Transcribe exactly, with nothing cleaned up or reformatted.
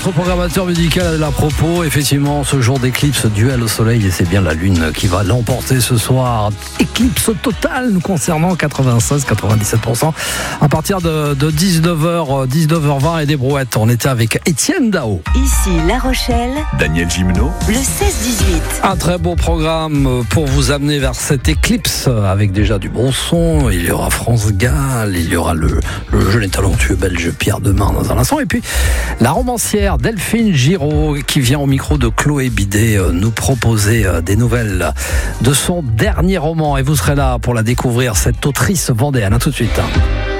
Notre programmateur médical à propos, effectivement, ce jour d'éclipse, duel au soleil, et c'est bien la lune qui va l'emporter ce soir. Éclipse totale nous concernant, quatre-vingt-seize à quatre-vingt-dix-sept pour cent. À partir de, de dix-neuf heures, dix-neuf heures vingt et des brouettes, on était avec Étienne Dao. Ici La Rochelle, Daniel Gimeno, le seize dix-huit. Un très beau programme pour vous amener vers cette éclipse, avec déjà du bon son. Il y aura France Gall, il y aura le, le jeune et talentueux belge Pierre Demain dans un instant, et puis la romancière Delphine Giraud qui vient au micro de Chloé Bidet nous proposer des nouvelles de son dernier roman, et vous serez là pour la découvrir, cette autrice vendéenne. À tout de suite.